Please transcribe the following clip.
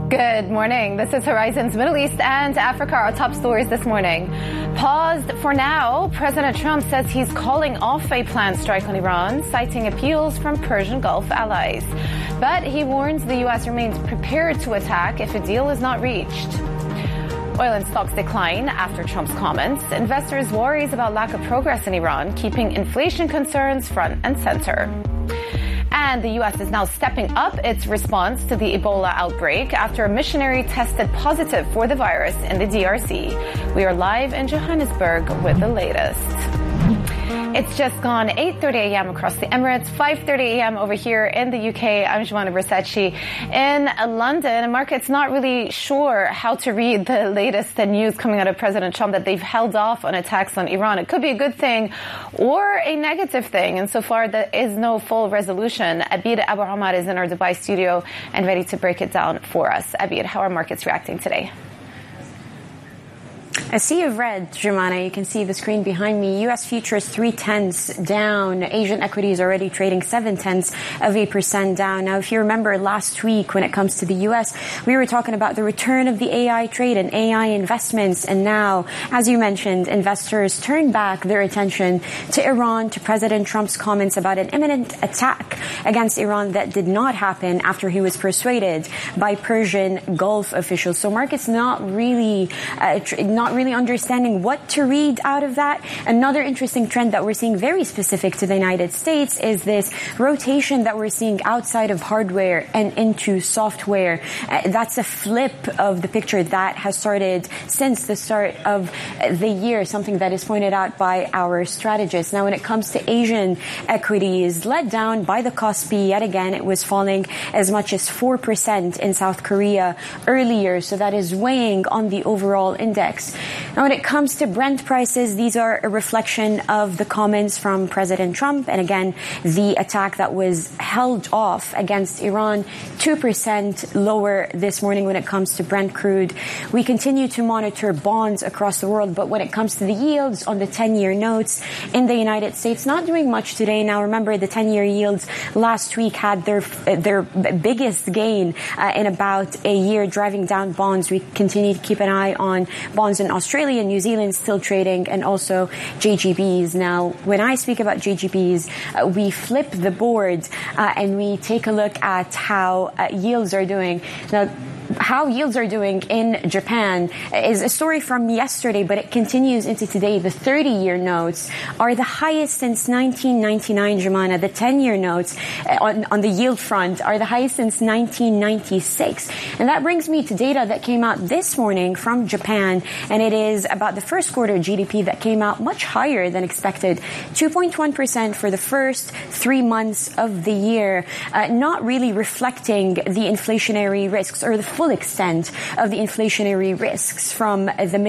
Good morning. This is Horizon's Middle East and Africa, our top stories this morning. Paused for now, President Trump says he's calling off a planned strike on Iran, citing appeals from Persian Gulf allies. But he warns the U.S. remains prepared to attack if a deal is not reached. Oil and stocks decline after Trump's comments. Investors worries about lack of progress in Iran, keeping inflation concerns front and center. And the U.S. is now stepping up its response to the Ebola outbreak after a missionary tested positive for the virus in the DRC. We are live in Johannesburg with the latest. It's just gone 8:30 a.m. across the Emirates, 5:30 a.m. over here in the UK. I'm Joanna Versace in London. Market's not really sure how to read the latest news coming out of President Trump that they've held off on attacks on Iran. It could be a good thing or a negative thing. And so far, there is no full resolution. Abid Abu Omar is in our Dubai studio and ready to break it down for us. Abid, how are markets reacting today? A sea of red, Jumana. You can see the screen behind me. U.S. futures 0.3 down. Asian equities already trading 0.7% down. Now, if you remember last week when it comes to the U.S., we were talking about the return of the AI trade and AI investments. And now, as you mentioned, investors turn back their attention to Iran, to President Trump's comments about an imminent attack against Iran that did not happen after he was persuaded by Persian Gulf officials. So markets not really understanding what to read out of that. Another interesting trend that we're seeing very specific to the United States is this rotation that we're seeing outside of hardware and into software. That's a flip of the picture that has started since the start of the year, something that is pointed out by our strategists. Now, when it comes to Asian equities, led down by the Kospi yet again, it was falling as much as 4% in South Korea earlier, so that is weighing on the overall index. Now, when it comes to Brent prices, these are a reflection of the comments from President Trump. And again, the attack that was held off against Iran, 2% lower this morning when it comes to Brent crude. We continue to monitor bonds across the world. But when it comes to the yields on the 10-year notes in the United States, not doing much today. Now, remember, the 10-year yields last week had their biggest gain in about a year, driving down bonds. We continue to keep an eye on bonds in Australia and New Zealand still trading, and also JGBs. Now, when I speak about JGBs, we flip the board and we take a look at how yields are doing. Now, how yields are doing in Japan is a story from yesterday, but it continues into today. The 30-year notes are the highest since 1999, Jumana. The 10-year notes on the yield front are the highest since 1996. And that brings me to data that came out this morning from Japan, and it is about the first quarter GDP that came out much higher than expected. 2.1% for the first 3 months of the year, not really reflecting the inflationary risks or the full extent of the inflationary risks from the